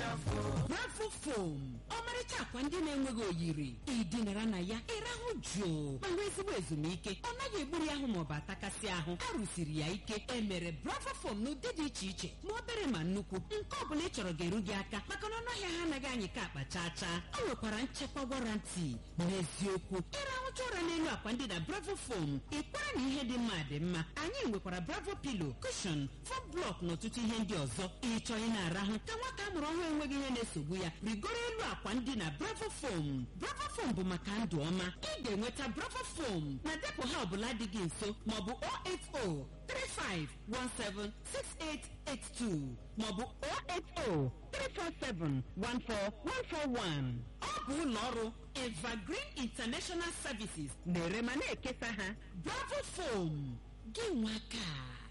Bravo Foam ọmarịcha akwa ndị na-enweghị oyiri idinara na ya ịrahụ jụụ ma nwee ezigbo ezumike ọ naghị egburu ahụ maọbụ atakasị ahụ a rụsiri ya ike emere Bravo Foam n'ụdị dị iche iche ma obere ma nnukwu nke ọ bụla ị chọrọ ga-eru gị aka maka na ọnụahịa ha anaghị anyị ka akpa chaa chaa ọ nwekwara nchekwa warranty n'eziokwu ịrahụcha ụra n'elu akwa ndị na Bravo Foam ịkwara na ihe dị mma dị mma anyị nwekwara Bravo Pillow cushion foam block na ọtụtụ ihe ndị ọzọ ịchọ ị na-arahụ ka nwata amụrụ ọhụrụ enweghị ihe na-esogbu ya rigoro elu akwa ndị na Bravo Foam. Bravo Foam bụ maka ndụ ọma ị ga-enweta Bravo Foam na depụ ha ọbụla dị gị nso maọbụ 08035176882 maọbụ 08034714141. Ọ bụ ụlọ ọrụ Evergreen International Services na-ere ma na-ekesa ha. Bravo Foam gị nwaka.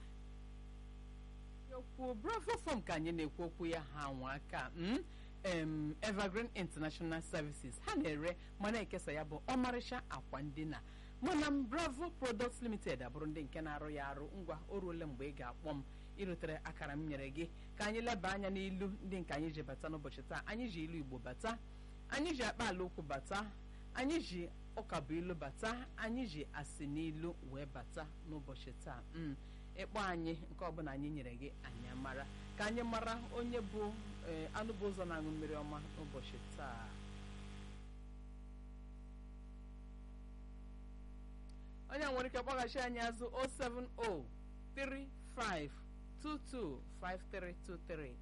okwu Bravo Foam ka anyị na-ekwu okwu ya ha nwa aka Evergreen International Services ha na-ere ma na-ekesa ya bụ ọmarịcha akwa ndina mana Bravo Products Limited abụrụ ndị nke na-arụ ya arụ ngwa o ruole mgbe ị ga-akpọ m irutere akara m nyere gị ka anyị leba anya n'ilu ndị nke anyị ji bata n'ụbọchị taa. Anyị ji ilu Igbo bata, anyị ji akpa ala okwu bata, anyị ji ụkabụ ilu bata, anyị ji asị n'ilu wee bata n'ụbọchị taa. Ịkpọ anyị nke ọbụla anyị nyere gị anyị amara ka anyị mara onye bụ anụ bụ ụzọ na-aṅụ mmiri ọma n'ụbọchị taa. Onye nwere ike kpọghachi anyị azụ 07035225323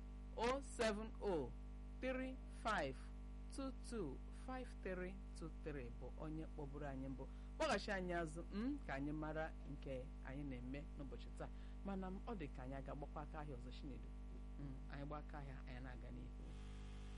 07035225323 bụ onye kpọburu anyị mbụ. Kpọghachi anyị azụ ka anyị mara nke anyị na-eme n'ụbọchị taa mana ọ dị ka anyị aga gbakwa aka ahịa ọzọ Chinedu anyị gba aka ahịa anyị na-aga n'ihu.